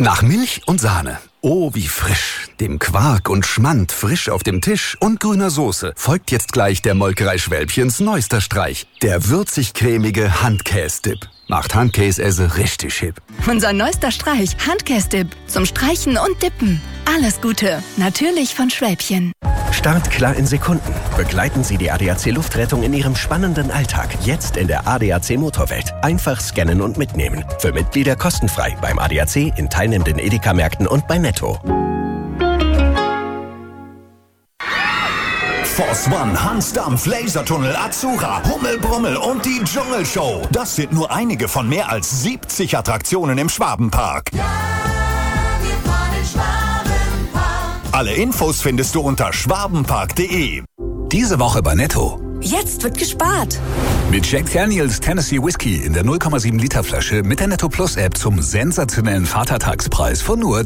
Nach Milch und Sahne. Oh, wie frisch. Dem Quark und Schmand frisch auf dem Tisch und grüner Soße folgt jetzt gleich der Molkerei Schwälbchens neuester Streich. Der würzig-cremige Handkäse-Dip. Macht Handkäse richtig hip. Unser neuester Streich, Handkäse-Dip. Zum Streichen und Dippen. Alles Gute. Natürlich von Schwälbchen. Start klar in Sekunden. Begleiten Sie die ADAC Luftrettung in Ihrem spannenden Alltag. Jetzt in der ADAC Motorwelt. Einfach scannen und mitnehmen. Für Mitglieder kostenfrei beim ADAC, in teilnehmenden Edeka-Märkten und bei Netto. Force One, Hansdampf, Lasertunnel, Azura, Hummelbrummel und die Dschungelshow. Das sind nur einige von mehr als 70 Attraktionen im Schwabenpark. Ja, wir fahren in Schwabenpark. Alle Infos findest du unter schwabenpark.de. Diese Woche bei Netto. Jetzt wird gespart. Mit Jack Daniels Tennessee Whiskey in der 0,7 Liter Flasche mit der Netto Plus App zum sensationellen Vatertagspreis von nur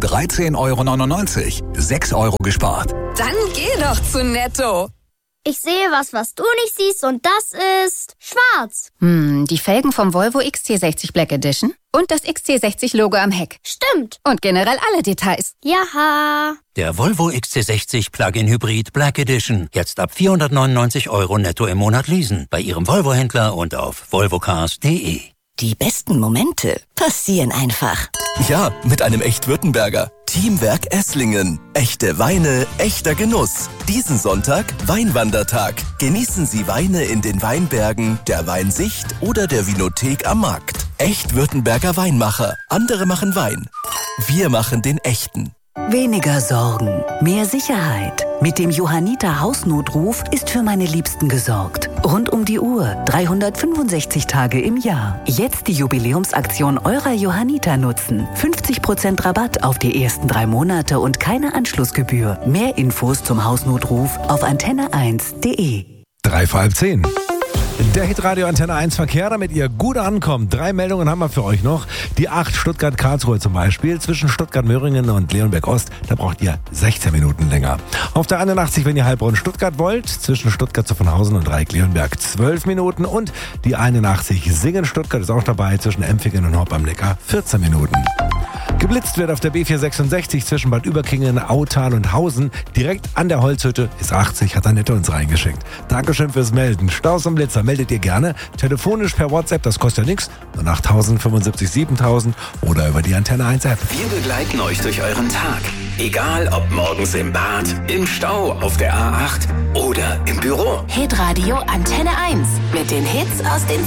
13,99 €. 6 € gespart. Dann geh doch zu Netto. Ich sehe was du nicht siehst und das ist schwarz. Die Felgen vom Volvo XC60 Black Edition und das XC60-Logo am Heck. Stimmt. Und generell alle Details. Jaha. Der Volvo XC60 Plug-in Hybrid Black Edition. Jetzt ab 499 € netto im Monat leasen. Bei Ihrem Volvo-Händler und auf volvocars.de. Die besten Momente passieren einfach. Ja, mit einem Echt-Württemberger. Teamwerk Esslingen. Echte Weine, echter Genuss. Diesen Sonntag Weinwandertag. Genießen Sie Weine in den Weinbergen, der Weinsicht oder der Winothek am Markt. Echt-Württemberger Weinmacher. Andere machen Wein. Wir machen den echten. Weniger Sorgen, mehr Sicherheit. Mit dem Johanniter Hausnotruf ist für meine Liebsten gesorgt. Rund um die Uhr, 365 Tage im Jahr. Jetzt die Jubiläumsaktion eurer Johanniter nutzen. 50% Rabatt auf die ersten 3 Monate und keine Anschlussgebühr. Mehr Infos zum Hausnotruf auf antenne1.de. 9:55. Der Hitradio Antenne 1 Verkehr, damit ihr gut ankommt. 3 Meldungen haben wir für euch noch. Die 8 Stuttgart-Karlsruhe zum Beispiel. Zwischen Stuttgart-Möhringen und Leonberg-Ost, da braucht ihr 16 Minuten länger. Auf der 81, wenn ihr Heilbronn-Stuttgart wollt, zwischen Stuttgart zu Vonhausen und Dreieck-Leonberg 12 Minuten. Und die 81 Singen-Stuttgart ist auch dabei, zwischen Empfingen und Horb am Neckar 14 Minuten. Geblitzt wird auf der B466 zwischen Bad Überkingen, Autal und Hausen. Direkt an der Holzhütte ist 80, hat Annette uns reingeschickt. Dankeschön fürs Melden. Staus und Blitzer meldet ihr gerne. Telefonisch per WhatsApp, das kostet ja nichts. 8000 75 7000 oder über die Antenne 1 App. Wir begleiten euch durch euren Tag. Egal ob morgens im Bad, im Stau, auf der A8 oder im Büro. Hitradio Antenne 1 mit den Hits aus den